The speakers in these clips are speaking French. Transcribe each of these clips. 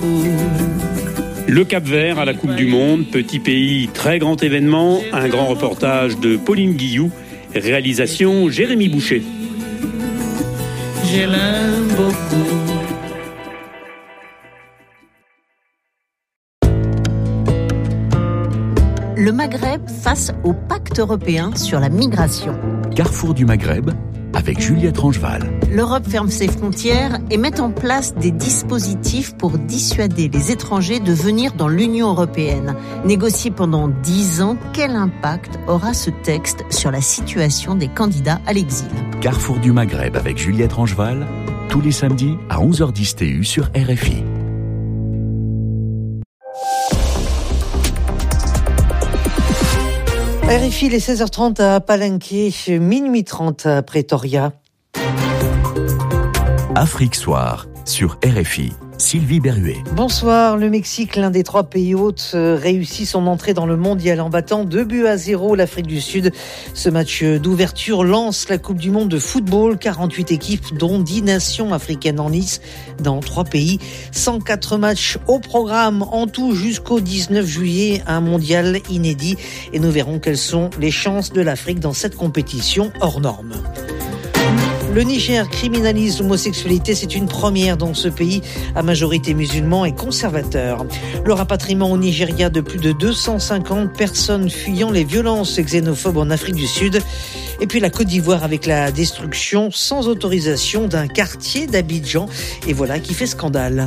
Le Cap-Vert à la Coupe du Monde, petit pays, très grand événement, un grand reportage de Pauline Guilloux, réalisation Jérémy Boucher. Je l'aime beaucoup. Le Maghreb face au pacte européen sur la migration. Carrefour du Maghreb avec Juliette Rangeval. L'Europe ferme ses frontières et met en place des dispositifs pour dissuader les étrangers de venir dans l'Union européenne. Négocié pendant 10 ans, quel impact aura ce texte sur la situation des candidats à l'exil ? Carrefour du Maghreb avec Juliette Rangeval, tous les samedis à 11h10 TU sur RFI. RFI, les 16h30 à Palenque, minuit 30 à Pretoria. Afrique Soir sur RFI. Sylvie Berruet. Bonsoir. Le Mexique, l'un des 3 pays hôtes, réussit son entrée dans le mondial en battant 2-0 l'Afrique du Sud. Ce match d'ouverture lance la Coupe du Monde de football. 48 équipes, dont 10 nations africaines en lice dans 3 pays. 104 matchs au programme en tout jusqu'au 19 juillet. Un mondial inédit. Et nous verrons quelles sont les chances de l'Afrique dans cette compétition hors norme. Le Niger criminalise l'homosexualité, c'est une première dans ce pays à majorité musulman et conservateur. Le rapatriement au Nigeria de plus de 250 personnes fuyant les violences xénophobes en Afrique du Sud. Et puis la Côte d'Ivoire avec la destruction sans autorisation d'un quartier d'Abidjan. Et voilà qui fait scandale.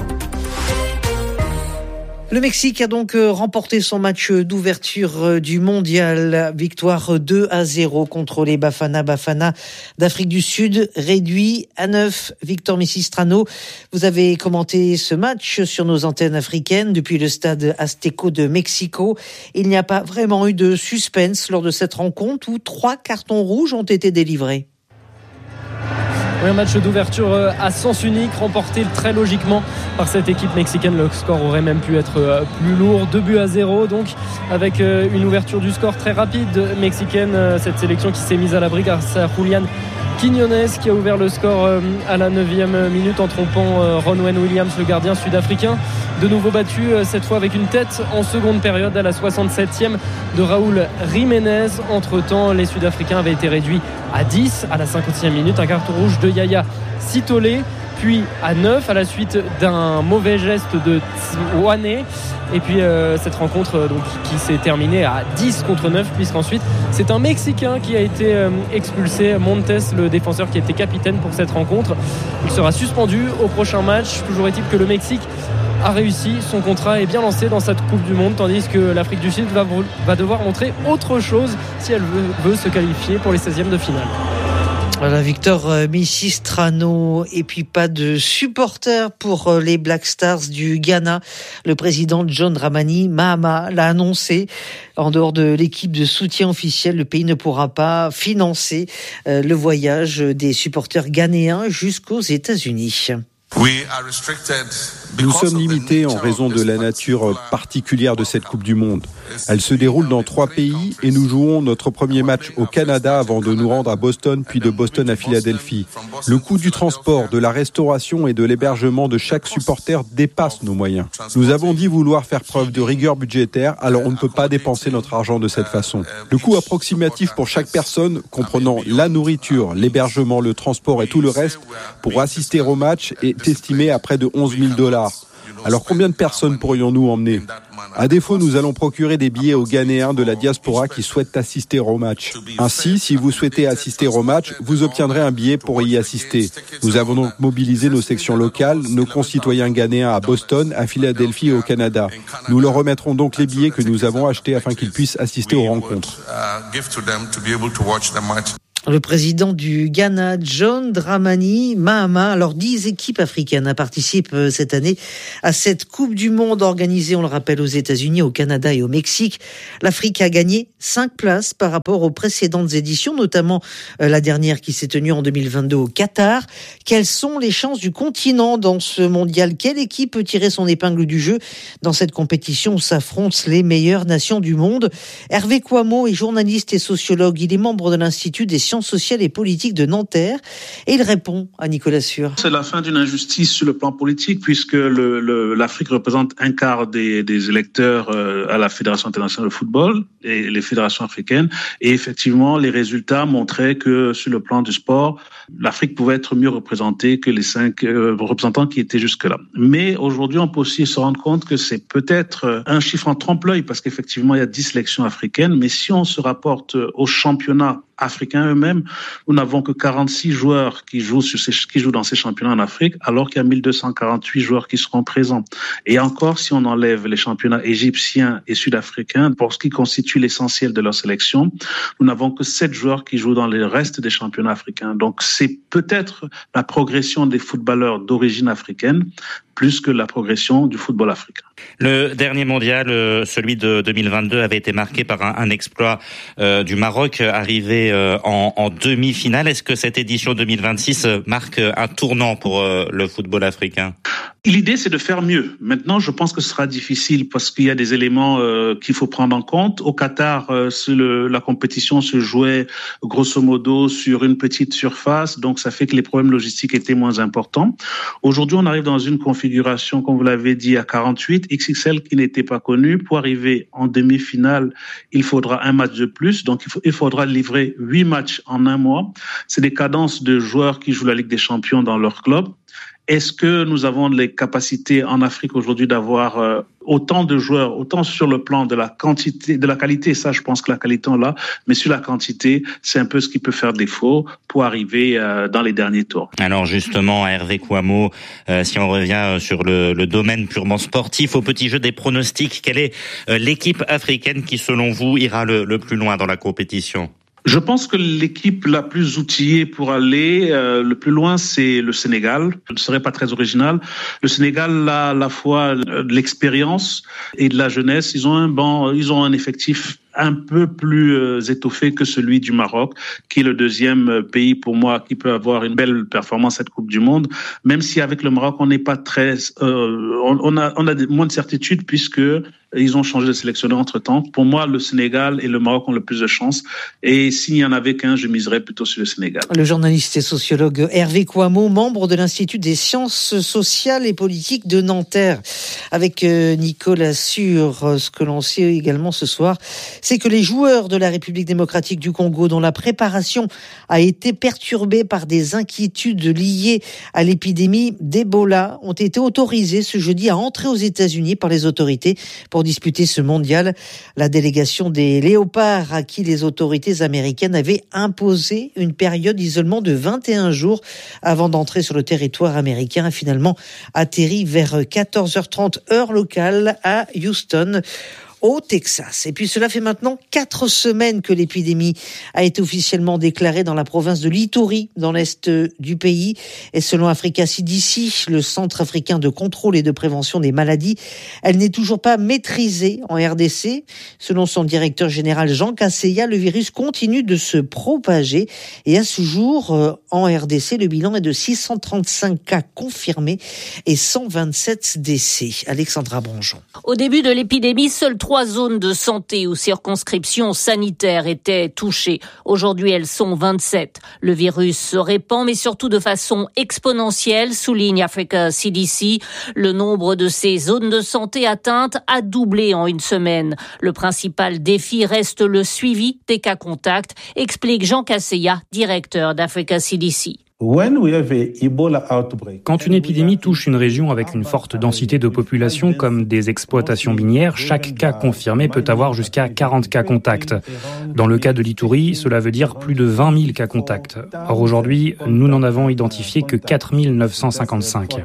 Le Mexique a donc remporté son match d'ouverture du mondial. Victoire 2-0 contre les Bafana d'Afrique du Sud, réduit à 9. Victor Misistrano, vous avez commenté ce match sur nos antennes africaines depuis le stade Azteco de Mexico. Il n'y a pas vraiment eu de suspense lors de cette rencontre où 3 cartons rouges ont été délivrés. Un match d'ouverture à sens unique, remporté très logiquement par cette équipe mexicaine. Le score aurait même pu être plus lourd. 2-0 donc, avec une ouverture du score très rapide mexicaine. Cette sélection qui s'est mise à l'abri grâce à Julian Quiñones qui a ouvert le score à la 9e minute en trompant Ronwen Williams, le gardien sud-africain. De nouveau battu, cette fois avec une tête en seconde période à la 67e de Raúl Jiménez. Entre-temps, les Sud-Africains avaient été réduits à 10 à la 50e minute. Un carton rouge de Yaya Sitole, puis à 9 à la suite d'un mauvais geste de Twane. Et puis cette rencontre donc, qui s'est terminée à 10 contre 9, puisqu'ensuite c'est un Mexicain qui a été expulsé, Montes, le défenseur qui était capitaine pour cette rencontre. Il sera suspendu au prochain match. Toujours est-il que le Mexique a réussi, son contrat est bien lancé dans cette Coupe du Monde, tandis que l'Afrique du Sud va devoir montrer autre chose si elle veut se qualifier pour les 16e de finale. Voilà, Victor Misistrano. Et puis pas de supporters pour les Black Stars du Ghana. Le président John Dramani Mahama l'a annoncé. En dehors de l'équipe de soutien officiel, le pays ne pourra pas financer le voyage des supporters ghanéens jusqu'aux États-Unis. Nous sommes limités en raison de la nature particulière de cette Coupe du Monde. Elle se déroule dans 3 pays et nous jouons notre premier match au Canada avant de nous rendre à Boston, puis de Boston à Philadelphie. Le coût du transport, de la restauration et de l'hébergement de chaque supporter dépasse nos moyens. Nous avons dit vouloir faire preuve de rigueur budgétaire, alors on ne peut pas dépenser notre argent de cette façon. Le coût approximatif pour chaque personne, comprenant la nourriture, l'hébergement, le transport et tout le reste, pour assister au match est estimé à près de $11,000. Alors combien de personnes pourrions-nous emmener ? À défaut, nous allons procurer des billets aux Ghanéens de la diaspora qui souhaitent assister au match. Ainsi, si vous souhaitez assister au match, vous obtiendrez un billet pour y assister. Nous avons donc mobilisé nos sections locales, nos concitoyens ghanéens à Boston, à Philadelphie et au Canada. Nous leur remettrons donc les billets que nous avons achetés afin qu'ils puissent assister aux rencontres. Le président du Ghana, John Dramani Mahama. Alors, 10 équipes africaines participent cette année à cette Coupe du Monde organisée, on le rappelle, aux États-Unis, au Canada et au Mexique. L'Afrique a gagné 5 places par rapport aux précédentes éditions, notamment la dernière qui s'est tenue en 2022 au Qatar. Quelles sont les chances du continent dans ce mondial ? Quelle équipe peut tirer son épingle du jeu dans cette compétition où s'affrontent les meilleures nations du monde ? Hervé Kouamo est journaliste et sociologue. Il est membre de l'Institut des sciences sciences sociales et politiques de Nanterre. Et il répond à Nicolas Sûr. C'est la fin d'une injustice sur le plan politique puisque l'Afrique représente un quart des électeurs à la Fédération internationale de football et les fédérations africaines. Et effectivement, les résultats montraient que sur le plan du sport, l'Afrique pouvait être mieux représentée que les 5 représentants qui étaient jusque-là. Mais aujourd'hui, on peut aussi se rendre compte que c'est peut-être un chiffre en trompe-l'œil parce qu'effectivement, il y a 10 sélections africaines. Mais si on se rapporte aux championnats africains eux-mêmes, nous n'avons que 46 joueurs qui jouent dans ces championnats en Afrique, alors qu'il y a 1248 joueurs qui seront présents. Et encore, si on enlève les championnats égyptiens et sud-africains, pour ce qui constitue l'essentiel de leur sélection, nous n'avons que 7 joueurs qui jouent dans le reste des championnats africains. Donc, c'est peut-être la progression des footballeurs d'origine africaine plus que la progression du football africain. Le dernier mondial, celui de 2022, avait été marqué par un exploit du Maroc arrivé en demi-finale. Est-ce que cette édition 2026 marque un tournant pour le football africain ? L'idée, c'est de faire mieux. Maintenant, je pense que ce sera difficile parce qu'il y a des éléments qu'il faut prendre en compte. Au Qatar, la compétition se jouait grosso modo sur une petite surface, donc ça fait que les problèmes logistiques étaient moins importants. Aujourd'hui, on arrive dans une configuration, comme vous l'avez dit, à 48, XXL qui n'était pas connu. Pour arriver en demi-finale, il faudra un match de plus, donc il faudra livrer 8 matchs en un mois. C'est des cadences de joueurs qui jouent la Ligue des Champions dans leur club. Est-ce que nous avons les capacités en Afrique aujourd'hui d'avoir autant de joueurs, autant sur le plan de la quantité, de la qualité, ça je pense que la qualité on l'a, mais sur la quantité, c'est un peu ce qui peut faire défaut pour arriver dans les derniers tours. Alors justement, Hervé Kouammo, si on revient sur le domaine purement sportif, au petit jeu des pronostics, quelle est l'équipe africaine qui selon vous ira le plus loin dans la compétition ? Je pense que l'équipe la plus outillée pour aller le plus loin, c'est le Sénégal. Ce ne serait pas très original. Le Sénégal a à la fois de l'expérience et de la jeunesse. Ils ont un effectif un peu plus étoffé que celui du Maroc, qui est le deuxième pays pour moi qui peut avoir une belle performance à cette Coupe du Monde. Même si avec le Maroc on n'est pas très, on a moins de certitude puisque ils ont changé de sélectionneur entre-temps. Pour moi, le Sénégal et le Maroc ont le plus de chance. Et s'il n'y en avait qu'un, je miserais plutôt sur le Sénégal. Le journaliste et sociologue Hervé Kouammo, membre de l'Institut des sciences sociales et politiques de Nanterre. Avec Nicolas Sûr, ce que l'on sait également ce soir, c'est que les joueurs de la République démocratique du Congo, dont la préparation a été perturbée par des inquiétudes liées à l'épidémie d'Ebola, ont été autorisés ce jeudi à entrer aux États-Unis par les autorités pour disputer ce mondial. La délégation des Léopards, à qui les autorités américaines avaient imposé une période d'isolement de 21 jours avant d'entrer sur le territoire américain, a finalement atterri vers 14h30 heure locale à Houston, au Texas. Et puis cela fait maintenant 4 semaines que l'épidémie a été officiellement déclarée dans la province de l'Ituri, dans l'est du pays. Et selon Africa CDC, le Centre africain de contrôle et de prévention des maladies, elle n'est toujours pas maîtrisée en RDC. Selon son directeur général Jean Kaseya, le virus continue de se propager. Et à ce jour, en RDC, le bilan est de 635 cas confirmés et 127 décès. Alexandra Bonjon. Au début de l'épidémie, seules 3 zones de santé ou circonscriptions sanitaires étaient touchées. Aujourd'hui, elles sont 27. Le virus se répand, mais surtout de façon exponentielle, souligne Africa CDC. Le nombre de ces zones de santé atteintes a doublé en une semaine. Le principal défi reste le suivi des cas contacts, explique Jean Kaseya, directeur d'Africa CDC. Quand une épidémie touche une région avec une forte densité de population comme des exploitations minières, chaque cas confirmé peut avoir jusqu'à 40 cas contacts. Dans le cas de l'Ituri, cela veut dire plus de 20 000 cas contacts. Or aujourd'hui, nous n'en avons identifié que 4 955.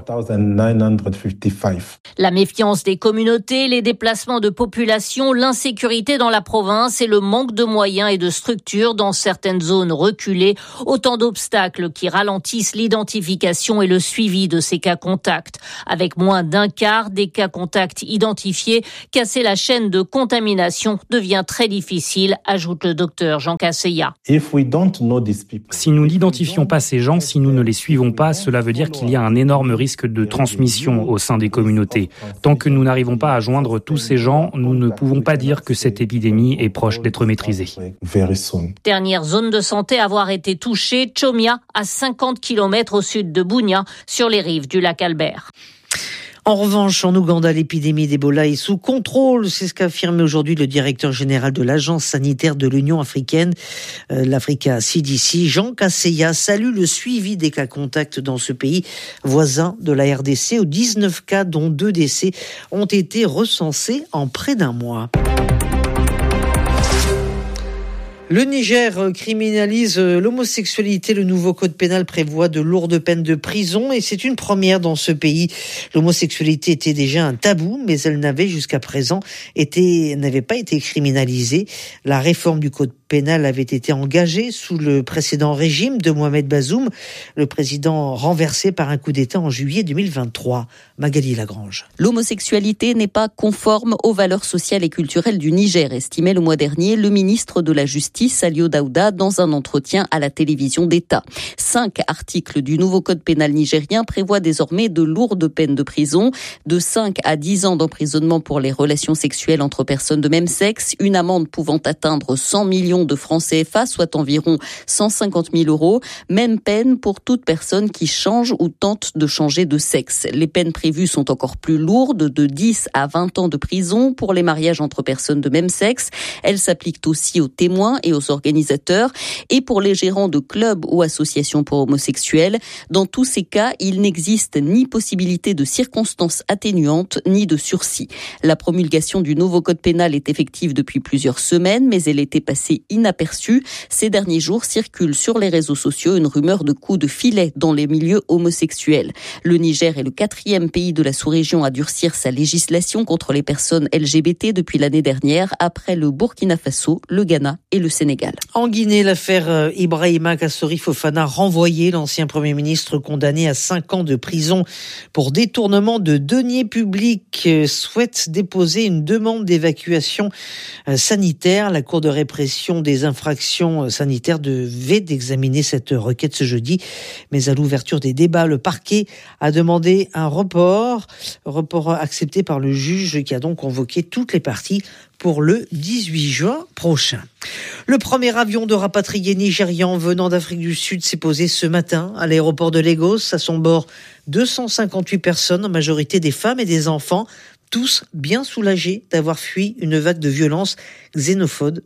La méfiance des communautés, les déplacements de population, l'insécurité dans la province et le manque de moyens et de structures dans certaines zones reculées, autant d'obstacles qui ralentissent l'identification et le suivi de ces cas contacts. Avec moins d'un quart des cas contacts identifiés, casser la chaîne de contamination devient très difficile, ajoute le docteur Jean Casseya. Si nous n'identifions pas ces gens, si nous ne les suivons pas, cela veut dire qu'il y a un énorme risque de transmission au sein des communautés. Tant que nous n'arrivons pas à joindre tous ces gens, nous ne pouvons pas dire que cette épidémie est proche d'être maîtrisée. Dernière zone de santé à avoir été touchée, Tchomia, à 50 km au sud de Bunia, sur les rives du lac Albert. En revanche, en Ouganda, l'épidémie d'Ebola est sous contrôle. C'est ce qu'a affirmé aujourd'hui le directeur général de l'Agence sanitaire de l'Union africaine, l'Africa CDC. Jean Casseya salue le suivi des cas contacts dans ce pays voisin de la RDC, où 19 cas, dont 2 décès, ont été recensés en près d'un mois. Le Niger criminalise l'homosexualité. Le nouveau code pénal prévoit de lourdes peines de prison et c'est une première dans ce pays. L'homosexualité était déjà un tabou, mais elle n'avait jusqu'à présent n'avait pas été criminalisée. La réforme du code pénal avait été engagée sous le précédent régime de Mohamed Bazoum, le président renversé par un coup d'État en juillet 2023. Magali Lagrange. L'homosexualité n'est pas conforme aux valeurs sociales et culturelles du Niger, estimait le mois dernier le ministre de la Justice, Salio Daouda, dans un entretien à la télévision d'État. 5 articles du nouveau code pénal nigérien prévoient désormais de lourdes peines de prison, de 5 à 10 ans d'emprisonnement pour les relations sexuelles entre personnes de même sexe, une amende pouvant atteindre 100 millions de francs CFA, soit environ 150 000 €. Même peine pour toute personne qui change ou tente de changer de sexe. Les peines prévues sont encore plus lourdes, de 10 à 20 ans de prison pour les mariages entre personnes de même sexe. Elles s'appliquent aussi aux témoins et aux organisateurs et pour les gérants de clubs ou associations pour homosexuels. Dans tous ces cas, il n'existe ni possibilité de circonstances atténuantes ni de sursis. La promulgation du nouveau code pénal est effective depuis plusieurs semaines, mais elle était passée inaperçue. Ces derniers jours circule sur les réseaux sociaux une rumeur de coups de filet dans les milieux homosexuels. Le Niger est le 4e pays de la sous-région à durcir sa législation contre les personnes LGBT depuis l'année dernière, après le Burkina Faso, le Ghana et le Sénégal. En Guinée, l'affaire Ibrahima Kassori Fofana renvoyé. L'ancien Premier ministre condamné à 5 ans de prison pour détournement de deniers publics souhaite déposer une demande d'évacuation sanitaire. La Cour de répression des infractions sanitaires devait examiner cette requête ce jeudi, mais à l'ouverture des débats, le parquet a demandé un report accepté par le juge qui a donc convoqué toutes les parties pour le 18 juin prochain. Le premier avion de rapatriés nigérians venant d'Afrique du Sud s'est posé ce matin à l'aéroport de Lagos. À son bord, 258 personnes, en majorité des femmes et des enfants, tous bien soulagés d'avoir fui une vague de violence xénophobe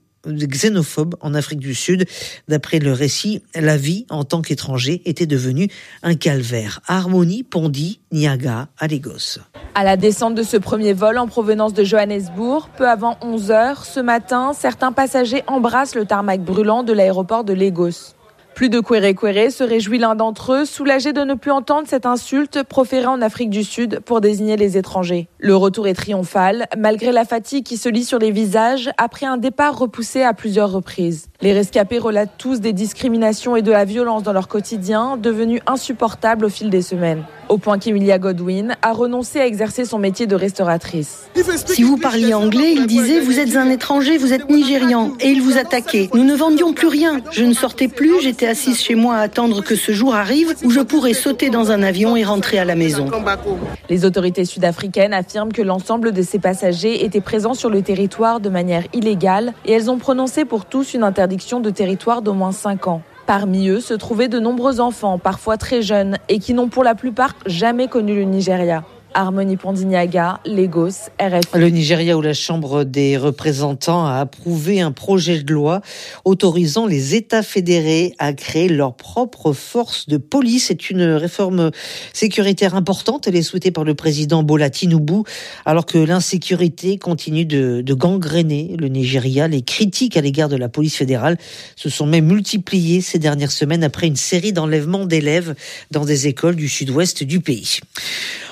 en Afrique du Sud. D'après le récit, la vie en tant qu'étranger était devenue un calvaire. Harmonie Pondi Niaga à Lagos. À la descente de ce premier vol en provenance de Johannesburg, peu avant 11h, ce matin, certains passagers embrassent le tarmac brûlant de l'aéroport de Lagos. Plus de quéré, se réjouit l'un d'entre eux, soulagé de ne plus entendre cette insulte proférée en Afrique du Sud pour désigner les étrangers. Le retour est triomphal, malgré la fatigue qui se lit sur les visages après un départ repoussé à plusieurs reprises. Les rescapés relatent tous des discriminations et de la violence dans leur quotidien, devenus insupportables au fil des semaines. Au point qu'Emilia Godwin a renoncé à exercer son métier de restauratrice. Si vous parliez anglais, il disait « Vous êtes un étranger, vous êtes nigérian » et il vous attaquait. Nous ne vendions plus rien. Je ne sortais plus, j'étais assise chez moi à attendre que ce jour arrive où je pourrais sauter dans un avion et rentrer à la maison. Les autorités sud-africaines affirment que l'ensemble de ces passagers étaient présents sur le territoire de manière illégale et elles ont prononcé pour tous une interdiction de territoire d'au moins 5 ans. Parmi eux se trouvaient de nombreux enfants, parfois très jeunes, et qui n'ont pour la plupart jamais connu le Nigeria. Harmonie Pondiniaga, Lagos, RFI. Le Nigeria, où la Chambre des représentants a approuvé un projet de loi autorisant les États fédérés à créer leur propre force de police. C'est une réforme sécuritaire importante. Elle est souhaitée par le président Bola Tinubu, alors que l'insécurité continue de gangréner le Nigeria. Les critiques à l'égard de la police fédérale se sont même multipliées ces dernières semaines après une série d'enlèvements d'élèves dans des écoles du sud-ouest du pays. En Côte d'Ivoire,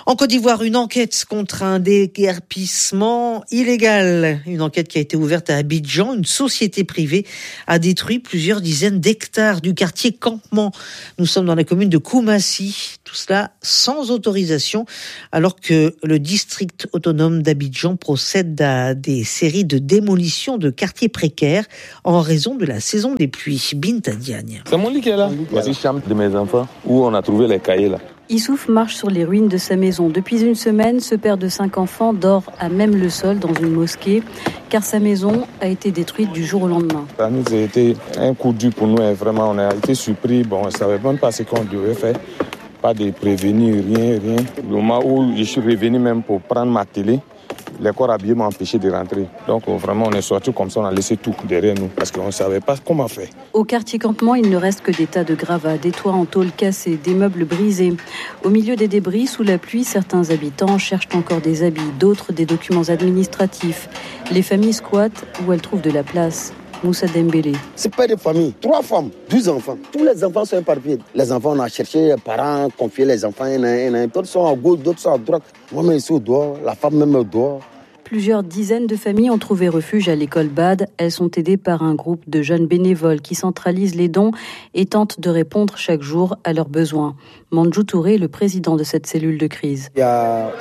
soir, une enquête contre un déguerpissement illégal. Une enquête qui a été ouverte à Abidjan. Une société privée a détruit plusieurs dizaines d'hectares du quartier Campement. Nous sommes dans la commune de Koumassi. Tout cela sans autorisation, alors que le district autonome d'Abidjan procède à des séries de démolitions de quartiers précaires en raison de la saison des pluies. Binta Diagne. C'est mon lit qui est là. Voici la chambre de mes enfants où on a trouvé les cahiers là. Issouf marche sur les ruines de sa maison. Depuis une semaine, ce père de 5 enfants dort à même le sol dans une mosquée, car sa maison a été détruite du jour au lendemain. Ça nous a été un coup dur pour nous, vraiment. On a été surpris. On ne savait même pas ce qu'on devait faire. Pas de prévenir, rien. Le moment où je suis revenu même pour prendre ma télé, les corps habillés m'ont empêché de rentrer. Donc vraiment, on est sorti comme ça, on a laissé tout derrière nous parce qu'on ne savait pas comment faire. Au quartier Campement, il ne reste que des tas de gravats, des toits en tôle cassés, des meubles brisés. Au milieu des débris, sous la pluie, certains habitants cherchent encore des habits, d'autres des documents administratifs. Les familles squattent où elles trouvent de la place. Moussa Dembélé. C'est pas des familles, 3 femmes, 12 enfants. Tous les enfants sont éparpillés. Les enfants, on a cherché, les parents, confié les enfants, d'autres sont à gauche, d'autres sont à droite. Moi-même ici au dehors, la femme même au dehors. Plusieurs dizaines de familles ont trouvé refuge à l'école BAD. Elles sont aidées par un groupe de jeunes bénévoles qui centralisent les dons et tentent de répondre chaque jour à leurs besoins. Mandjou Touré est le président de cette cellule de crise. Il y a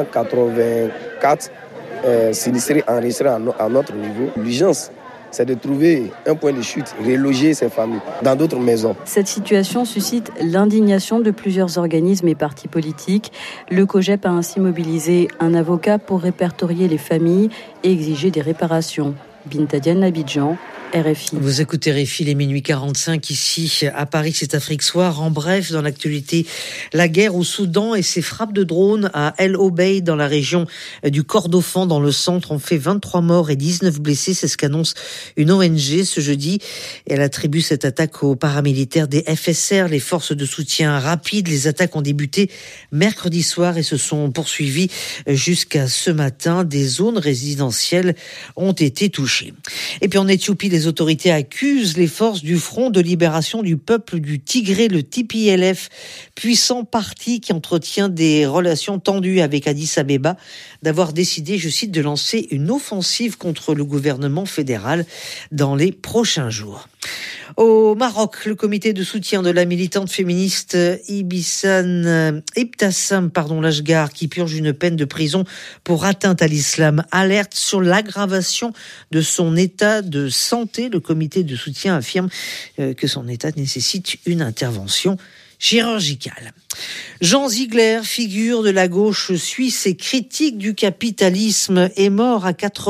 184 sinistrés enregistrés à notre niveau. L'urgence, c'est de trouver un point de chute, reloger ces familles dans d'autres maisons. Cette situation suscite l'indignation de plusieurs organismes et partis politiques. Le COJEP a ainsi mobilisé un avocat pour répertorier les familles et exiger des réparations. Binta Diagne, Abidjan, RFI. Vous écoutez RFI, les minuit 45 ici à Paris, c'est Afrique Soir. En bref, dans l'actualité, la guerre au Soudan et ses frappes de drones à El Obeid dans la région du Kordofan dans le centre ont fait 23 morts et 19 blessés. C'est ce qu'annonce une ONG ce jeudi. Elle attribue cette attaque aux paramilitaires des FSR, les forces de soutien rapide. Les attaques ont débuté mercredi soir et se sont poursuivies jusqu'à ce matin. Des zones résidentielles ont été touchées. Et puis en Éthiopie, les autorités accusent les forces du Front de libération du peuple du Tigré, le TPLF, puissant parti qui entretient des relations tendues avec Addis Abeba, d'avoir décidé, je cite, de lancer une offensive contre le gouvernement fédéral dans les prochains jours. Au Maroc, le comité de soutien de la militante féministe Ibtassam Lajgar, qui purge une peine de prison pour atteinte à l'islam, alerte sur l'aggravation de son état de santé. Le comité de soutien affirme que son état nécessite une intervention chirurgicale. Jean Ziegler, figure de la gauche suisse et critique du capitalisme, est mort à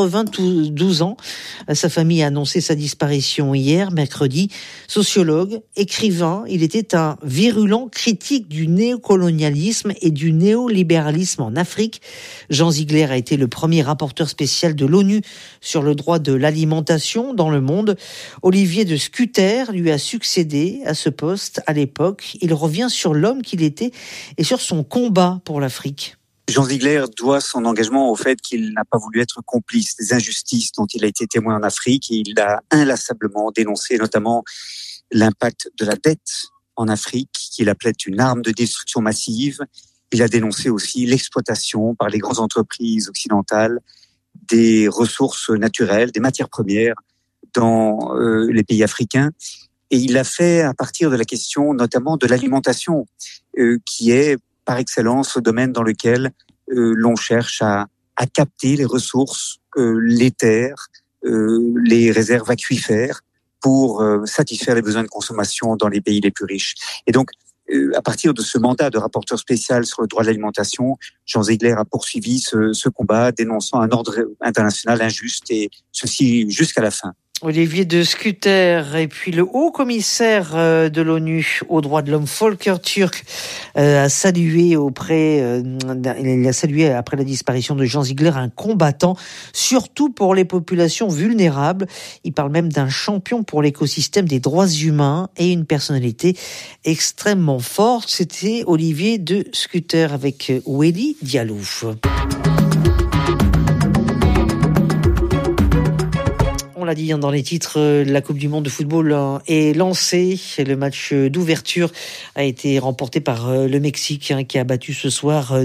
92 ans. Sa famille a annoncé sa disparition hier, mercredi. Sociologue, écrivain, il était un virulent critique du néocolonialisme et du néolibéralisme en Afrique. Jean Ziegler a été le premier rapporteur spécial de l'ONU sur le droit de l'alimentation dans le monde. Olivier de Scuter lui a succédé à ce poste à l'époque. Il revient sur l'homme qu'il était et sur son combat pour l'Afrique. Jean Ziegler doit son engagement au fait qu'il n'a pas voulu être complice des injustices dont il a été témoin en Afrique, et il a inlassablement dénoncé notamment l'impact de la dette en Afrique, qu'il appelait une arme de destruction massive. Il a dénoncé aussi l'exploitation par les grandes entreprises occidentales des ressources naturelles, des matières premières dans les pays africains. Et il l'a fait à partir de la question notamment de l'alimentation, qui est par excellence le domaine dans lequel l'on cherche à capter les ressources, les terres, les réserves aquifères pour satisfaire les besoins de consommation dans les pays les plus riches. Et donc, à partir de ce mandat de rapporteur spécial sur le droit de l'alimentation, Jean Ziegler a poursuivi ce combat, dénonçant un ordre international injuste, et ceci jusqu'à la fin. Olivier de Scuter, et puis le haut-commissaire de l'ONU aux droits de l'homme, Volker Türk, a salué il a salué après la disparition de Jean Ziegler un combattant, surtout pour les populations vulnérables. Il parle même d'un champion pour l'écosystème des droits humains et une personnalité extrêmement forte. C'était Olivier de Scuter avec Weli Diallo. On l'a dit dans les titres, la Coupe du Monde de football est lancée. Le match d'ouverture a été remporté par le Mexique qui a battu ce soir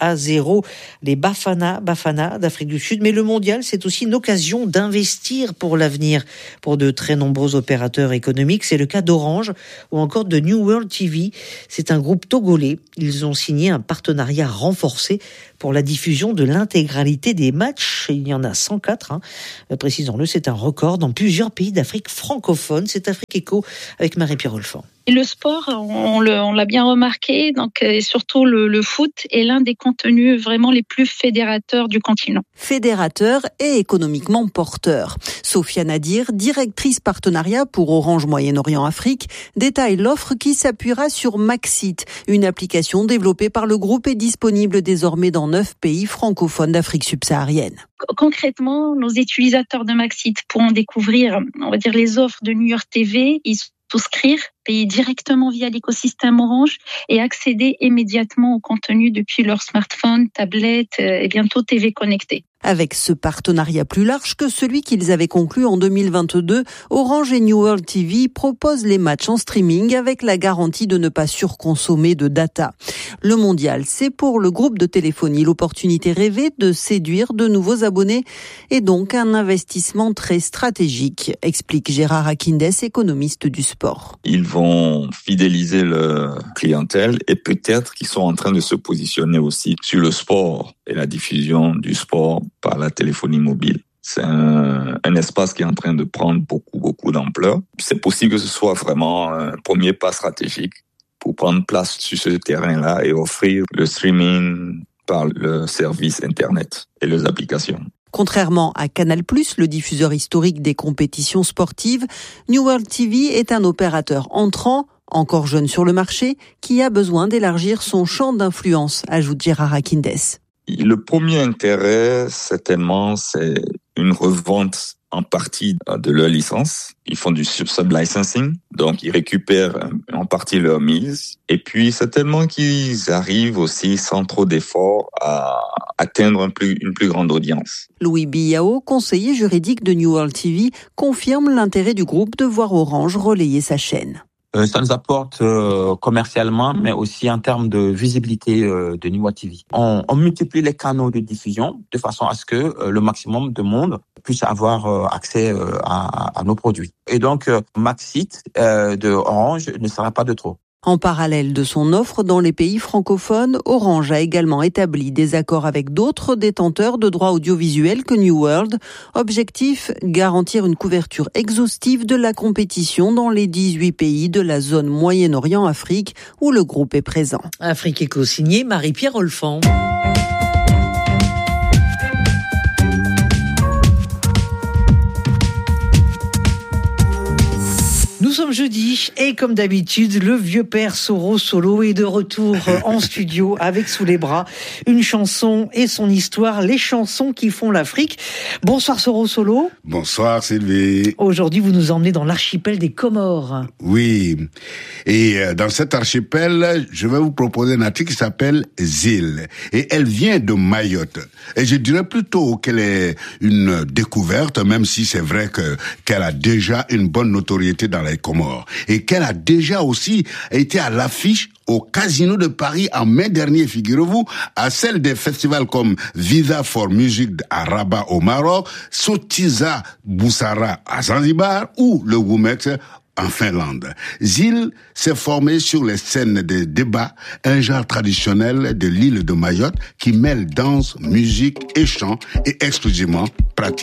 2-0 les Bafana d'Afrique du Sud. Mais le mondial, c'est aussi une occasion d'investir pour l'avenir pour de très nombreux opérateurs économiques. C'est le cas d'Orange ou encore de New World TV. C'est un groupe togolais. Ils ont signé un partenariat renforcé pour la diffusion de l'intégralité des matchs. Il y en a 104, précisons-le, c'est un record dans plusieurs pays d'Afrique francophone. C'est Afrique Eco avec Marie-Pierre Olfan. Et le sport, on l'a bien remarqué, donc et surtout le foot est l'un des contenus vraiment les plus fédérateurs du continent. Fédérateur et économiquement porteur. Sophia Nadir, directrice partenariat pour Orange Moyen-Orient Afrique, détaille l'offre qui s'appuiera sur Maxit, une application développée par le groupe et disponible désormais dans 9 pays francophones d'Afrique subsaharienne. Concrètement, nos utilisateurs de Maxit pourront découvrir, on va dire, les offres de New York TV, souscrire, payer directement via l'écosystème Orange et accéder immédiatement au contenu depuis leur smartphone, tablette et bientôt TV connectée. Avec ce partenariat plus large que celui qu'ils avaient conclu en 2022, Orange et New World TV proposent les matchs en streaming avec la garantie de ne pas surconsommer de data. Le mondial, c'est pour le groupe de téléphonie l'opportunité rêvée de séduire de nouveaux abonnés et donc un investissement très stratégique, explique Gérard Akindes, économiste du sport. Ils vont fidéliser leur clientèle et peut-être qu'ils sont en train de se positionner aussi sur le sport et la diffusion du sport par la téléphonie mobile. C'est un espace qui est en train de prendre beaucoup d'ampleur. C'est possible que ce soit vraiment un premier pas stratégique pour prendre place sur ce terrain-là et offrir le streaming par le service Internet et les applications. Contrairement à Canal+, le diffuseur historique des compétitions sportives, New World TV est un opérateur entrant, encore jeune sur le marché, qui a besoin d'élargir son champ d'influence, ajoute Gérard Akindes. Le premier intérêt, certainement, c'est une revente en partie de leur licence. Ils font du sub-licensing, donc ils récupèrent en partie leur mise. Et puis, certainement qu'ils arrivent aussi, sans trop d'efforts, à atteindre une plus grande audience. Louis Billao, conseiller juridique de New World TV, confirme l'intérêt du groupe de voir Orange relayer sa chaîne. Ça nous apporte commercialement, mais aussi en termes de visibilité de New World TV. On multiplie les canaux de diffusion de façon à ce que le maximum de monde puisse avoir accès à nos produits. Et donc, Maxit de Orange ne sera pas de trop. En parallèle de son offre dans les pays francophones, Orange a également établi des accords avec d'autres détenteurs de droits audiovisuels que New World. Objectif, garantir une couverture exhaustive de la compétition dans les 18 pays de la zone Moyen-Orient-Afrique où le groupe est présent. Afrique Éco signé Marie-Pierre Olfan. Nous sommes jeudi et comme d'habitude, le vieux père Soro Solo est de retour en studio avec sous les bras une chanson et son histoire, les chansons qui font l'Afrique. Bonsoir Soro Solo. Bonsoir Sylvie. Aujourd'hui, vous nous emmenez dans l'archipel des Comores. Oui, et dans cet archipel, je vais vous proposer un artiste qui s'appelle Zil. Et elle vient de Mayotte. Et je dirais plutôt qu'elle est une découverte, même si c'est vrai qu'elle a déjà une bonne notoriété dans les Comores. Et qu'elle a déjà aussi été à l'affiche au Casino de Paris en mai dernier, figurez-vous, à celle des festivals comme Visa for Music à Rabat au Maroc, Sotiza Boussara à Zanzibar ou le Womex en Finlande. Zil s'est formé sur les scènes de débat, un genre traditionnel de l'île de Mayotte qui mêle danse, musique et chant et exclusivement pratique.